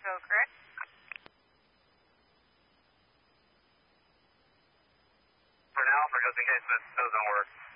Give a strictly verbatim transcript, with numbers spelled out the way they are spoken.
show, correct? For now, for just in case this doesn't work.